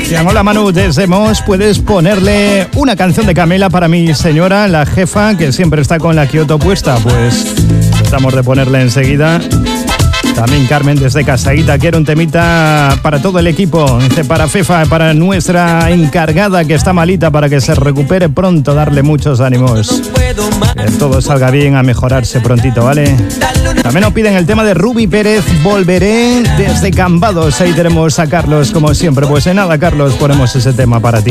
Bien, hola Manu, desde Mos, puedes ponerle una canción de Camela para mi señora, la jefa, que siempre está con la Kioto puesta. Pues estamos de ponerle enseguida. También Carmen desde Casaguita quiere un temita para todo el equipo. Dice para Fefa, para nuestra encargada que está malita, para que se recupere pronto, darle muchos ánimos. Que todo salga bien, a mejorarse prontito, ¿vale? También nos piden el tema de Ruby Pérez, Volveré, desde Cambados. Ahí tenemos a Carlos, como siempre. Pues en nada, Carlos, ponemos ese tema para ti.